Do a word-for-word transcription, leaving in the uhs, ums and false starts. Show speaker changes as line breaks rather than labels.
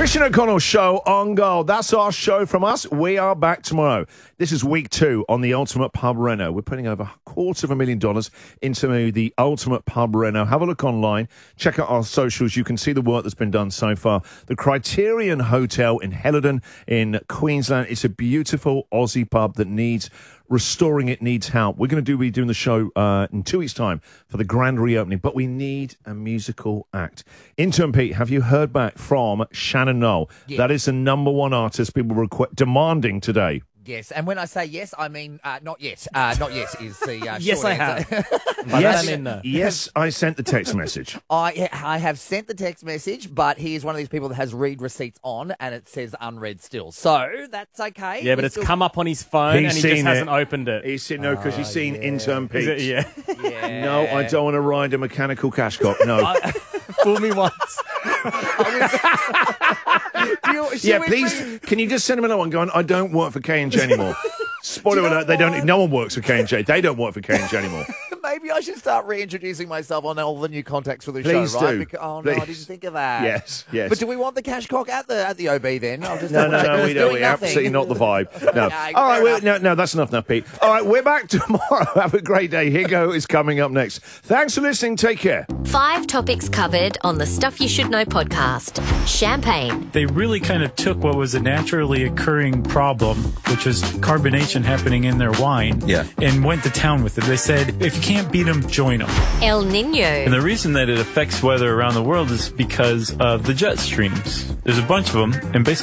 Christian O'Connell Show on Gold. That's our show from us. We are back tomorrow. This is week two on the Ultimate Pub Reno. We're putting over a quarter of a million dollars into the Ultimate Pub Reno. Have a look online. Check out our socials. You can see the work that's been done so far. The Criterion Hotel in Helidon in Queensland. It's a beautiful Aussie pub that needs restoring. It needs help. We're going to do be doing the show uh, in two weeks' time for the grand reopening, but we need a musical act. Intern Pete, have you heard back from Shannon Noll?
Yeah.
That is the number one artist people were requ- demanding today.
Yes, and when I say yes, I mean uh, not yet. Uh, not yes is the uh,
Yes,
short
I
answer.
have. By
Yes,
that I mean no.
yes, I sent the text message.
I I have sent the text message, but he is one of these people that has read receipts on, and it says unread still. So that's okay.
Yeah, but
We
it's
still-
come up on his phone
He's
and he
seen
just
it.
hasn't opened it.
He's seen, no, because he's seen Intern Pete.
Is it- yeah.
Yeah.
No, I don't want to ride a mechanical cash cop. No.
Fool me once.
Do you- should
yeah,
we
please,
read-
can you just send him another one going, I don't work for K and J anymore. Spoiler alert, they don't, no one works for K and J. They don't work for K and J anymore.
Maybe I should start reintroducing myself on all the new contacts for the
Please
show, right?
do.
Because, oh no, I
Please.
didn't think of that.
Yes, yes.
But do we want the cash cock at the at the O B then? I'll just
No, no,
double check
no,
that
we
it's
don't.
doing
We
nothing.
absolutely not the vibe. No.
Okay,
All right,
fair
we're,
enough.
no, no, that's enough now, Pete. All right, we're back tomorrow. Have a great day. Higo is coming up next. Thanks for listening. Take care.
Five topics covered on the Stuff You Should Know podcast. Champagne,
They really kind of took what was a naturally occurring problem, which was carbonation happening in their wine,
Yeah.
and went to town with it. They said, if you can't beat them, join them.
El Nino,
And the reason that it affects weather around the world is because of the jet streams. There's a bunch of them, and basically